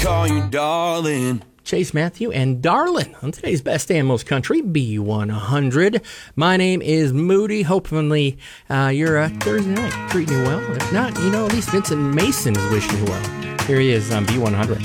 call you darling. Chase Matthew and Darlin on today's Best Damn Most Country B100. My name is Moody. Hopefully your Thursday night treating you well. If not, at least Vincent Mason is wishing you well. Here he is on B100.